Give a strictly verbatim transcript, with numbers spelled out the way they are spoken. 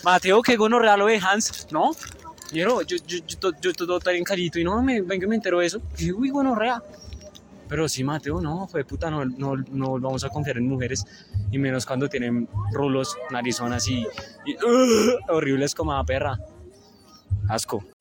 Mateo, que gonorrea lo de Hans, ¿no? Yo, yo, yo, yo, yo todo tan carito y no, me, venga, me entero de eso. Y uy, gonorrea. Pero sí, Mateo, no, fue puta, no, no, no vamos a confiar en mujeres. Y menos cuando tienen rulos, narizonas y, y uh, horribles como a perra. Asco.